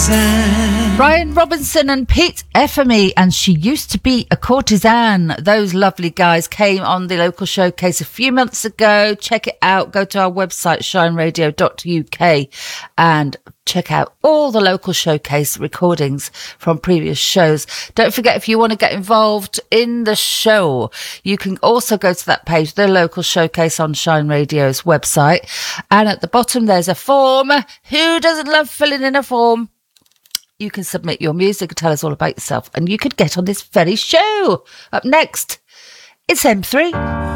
Brian Robinson and Pete Effamy, and She Used to Be a Courtesan. Those lovely guys came on the local showcase a few months ago. Check it out. Go to our website, shineradio.uk, and check out all the local showcase recordings from previous shows. Don't forget, if you want to get involved in the show, you can also go to that page, the local showcase on Shine Radio's website. And at the bottom, there's a form. Who doesn't love filling in a form? You can submit your music and tell us all about yourself, and you could get on this very show. Up next, it's M3.